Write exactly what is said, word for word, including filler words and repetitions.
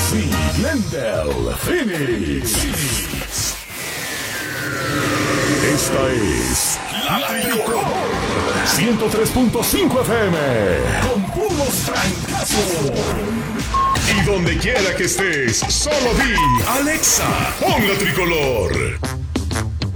Sí, Glendale, Phoenix. Esta es La Tricolor ciento tres punto cinco F M con puros trancazos. Y donde quiera que estés, solo di Alexa, pon La Tricolor.